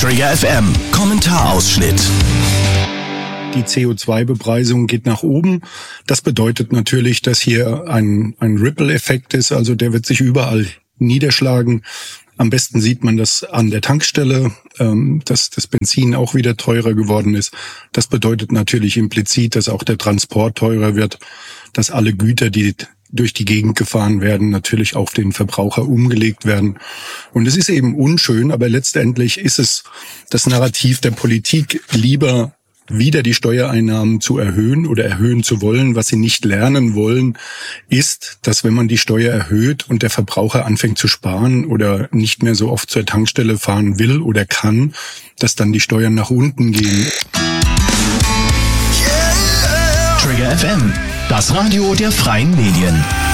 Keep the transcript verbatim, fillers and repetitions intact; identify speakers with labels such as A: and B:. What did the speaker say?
A: Trigger F M Kommentarausschnitt.
B: Die C O zwei Bepreisung geht nach oben. Das bedeutet natürlich, dass hier ein, ein Ripple-Effekt ist, also der wird sich überall niederschlagen. Am besten sieht man das an der Tankstelle, ähm, dass das Benzin auch wieder teurer geworden ist. Das bedeutet natürlich implizit, dass auch der Transport teurer wird, dass alle Güter, die durch die Gegend gefahren werden, natürlich auf den Verbraucher umgelegt werden. Und es ist eben unschön, aber letztendlich ist es das Narrativ der Politik, lieber wieder die Steuereinnahmen zu erhöhen oder erhöhen zu wollen. Was sie nicht lernen wollen, ist, dass wenn man die Steuer erhöht und der Verbraucher anfängt zu sparen oder nicht mehr so oft zur Tankstelle fahren will oder kann, dass dann die Steuern nach unten gehen.
A: Trigger F M, das Radio der freien Medien.